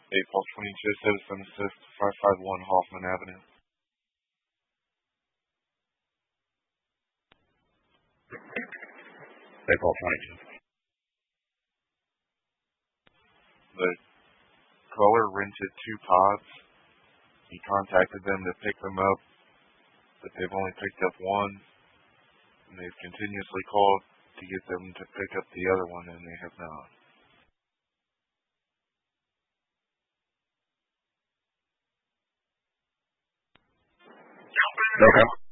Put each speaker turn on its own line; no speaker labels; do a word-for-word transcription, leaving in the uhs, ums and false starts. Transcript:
April twenty-two, Citizen Assist, five five one Hoffman Avenue.
April twenty-two.
The caller rented two pods. He contacted them to pick them up, but they've only picked up one, and they've continuously called to get them to pick up the other one, and they have not.
Okay.